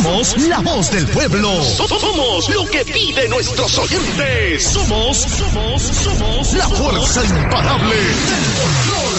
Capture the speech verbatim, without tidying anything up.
Somos la voz del pueblo. Somos lo que piden nuestros oyentes. Somos, somos, somos la fuerza imparable del control.